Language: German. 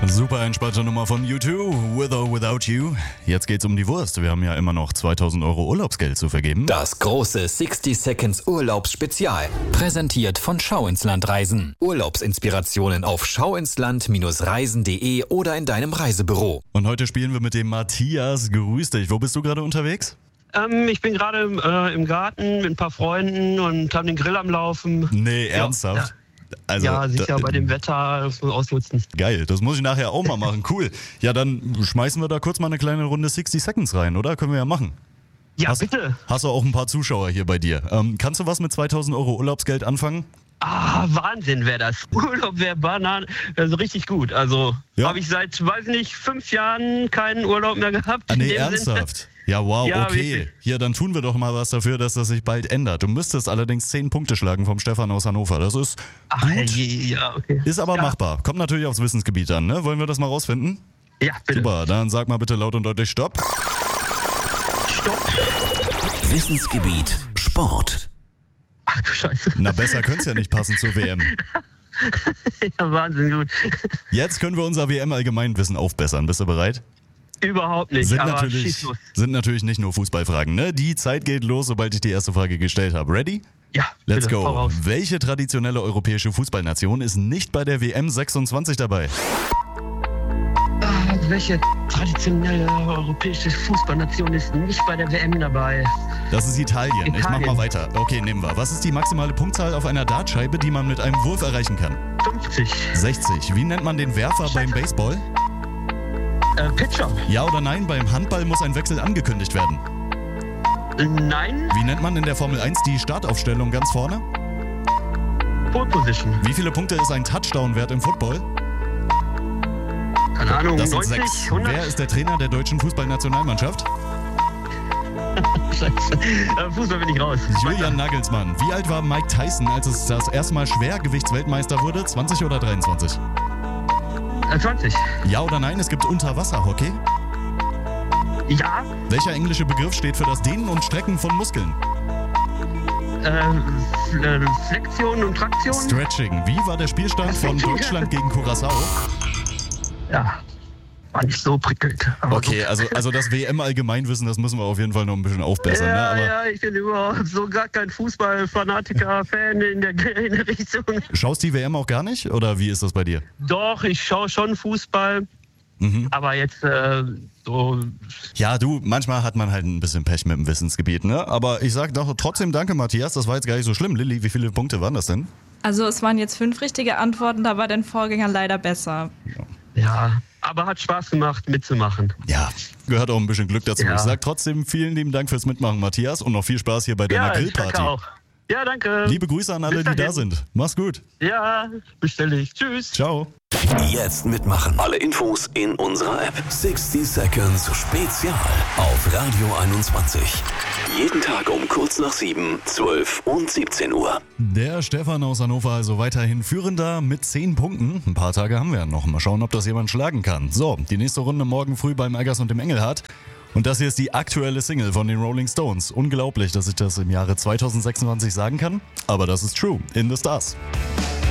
Super entspannte Nummer von U2, With or Without You. Jetzt geht's um die Wurst. Wir haben ja immer noch 2.000 Euro Urlaubsgeld zu vergeben. Das große 60 Seconds Urlaubsspezial. Präsentiert von Schau ins Land Reisen. Urlaubsinspirationen auf schauinsland-reisen.de oder in deinem Reisebüro. Und heute spielen wir mit dem Matthias. Grüß dich. Wo bist du gerade unterwegs? Ich bin gerade im Garten mit ein paar Freunden und haben den Grill am Laufen. Nee, ernsthaft? Ja. Also, Ja, sicher, bei dem Wetter ausnutzen. Geil, das muss ich nachher auch mal machen. Cool. Ja, dann schmeißen wir da kurz mal eine kleine Runde 60 Seconds rein, oder? Können wir ja machen. Ja, bitte. Hast du auch ein paar Zuschauer hier bei dir. Kannst du was mit 2.000 Euro Urlaubsgeld anfangen? Wahnsinn wäre das. Urlaub wäre Bananen. Also richtig gut. Also Ja. habe ich seit, 5 Jahren keinen Urlaub mehr gehabt. Nee, in dem ernsthaft? Sinne. Ja, wow, Ja, okay. wirklich. Hier, dann tun wir doch mal was dafür, dass das sich bald ändert. Du müsstest allerdings 10 Punkte schlagen vom Stefan aus Hannover. Das ist Ach, gut, herrje, ja, okay. ist aber Ja. machbar. Kommt natürlich aufs Wissensgebiet an, ne? Wollen wir das mal rausfinden? Ja, bitte. Super, dann sag mal bitte laut und deutlich Stopp. Stopp. Wissensgebiet Sport. Ach du Scheiße. Na, besser könnte es ja nicht passen zur WM. Ja, Wahnsinn gut. Jetzt können wir unser WM-Allgemeinwissen aufbessern. Bist du bereit? Überhaupt nicht, Sind aber natürlich, schieß los. sind natürlich nicht nur Fußballfragen, ne? Die Zeit geht los, sobald ich die erste Frage gestellt habe. Ready? Ja, Let's bitte, go. hau raus. Welche traditionelle europäische Fußballnation ist nicht bei der WM 26 dabei? Welche traditionelle europäische Fußballnation ist nicht bei der WM dabei? Das ist Italien. Ich mach Italien. mal weiter. Okay, nehmen wir. Was ist die maximale Punktzahl auf einer Dartscheibe, die man mit einem Wurf erreichen kann? 50. 60. Wie nennt man den Werfer beim Baseball? Pitcher. Ja oder nein, beim Handball muss ein Wechsel angekündigt werden. Nein. Wie nennt man in der Formel 1 die Startaufstellung ganz vorne? Pole Position. Wie viele Punkte ist ein Touchdown wert im Football? Keine Ahnung, Das sind 90, 6. 100? Wer ist der Trainer der deutschen Fußballnationalmannschaft? Scheiße. Fußball bin ich raus. Julian Nagelsmann. Wie alt war Mike Tyson, als es das erste Mal Schwergewichtsweltmeister wurde? 20 oder 23? 20. Ja oder nein, es gibt Unterwasserhockey? Ja. Welcher englische Begriff steht für das Dehnen und Strecken von Muskeln? Flexion und Traktion. Stretching. Wie war der Spielstand von Deutschland gegen Curaçao? Ja. War nicht so prickelnd. aber Okay, also das WM-Allgemeinwissen, das müssen wir auf jeden Fall noch ein bisschen aufbessern. Ne? Aber Ja, ich bin überhaupt so gar kein Fußballfanatiker, Fan in der Richtung. schaust die WM auch gar nicht? Oder wie ist das bei dir? Doch, ich schaue schon Fußball, aber jetzt so. Ja, du, manchmal hat man halt ein bisschen Pech mit dem Wissensgebiet, ne? Aber ich sag doch trotzdem danke, Matthias. Das war jetzt gar nicht so schlimm. Lilly, wie viele Punkte waren das denn? Also es waren jetzt 5 richtige Antworten, da war dein Vorgänger leider besser. Ja, aber hat Spaß gemacht mitzumachen. Ja, gehört auch ein bisschen Glück dazu. Ja. Ich sag trotzdem vielen lieben Dank fürs Mitmachen, Matthias. Und noch viel Spaß hier bei deiner Ich danke Grillparty. auch. Ja, danke. Liebe Grüße an alle, Bis die da dahin. sind. Mach's gut. Ja, bestelle ich. Tschüss. Ciao. Jetzt mitmachen. Alle Infos in unserer App. 60 Seconds Spezial auf Radio 21. Jeden Tag um kurz nach 7, 12 und 17 Uhr. Der Stefan aus Hannover also weiterhin führender mit 10 Punkten. Ein paar Tage haben wir ja noch. Mal schauen, ob das jemand schlagen kann. So, die nächste Runde morgen früh beim Eggers und dem Engelhardt. Und das hier ist die aktuelle Single von den Rolling Stones. Unglaublich, dass ich das im Jahre 2026 sagen kann. Aber das ist true. In the Stars.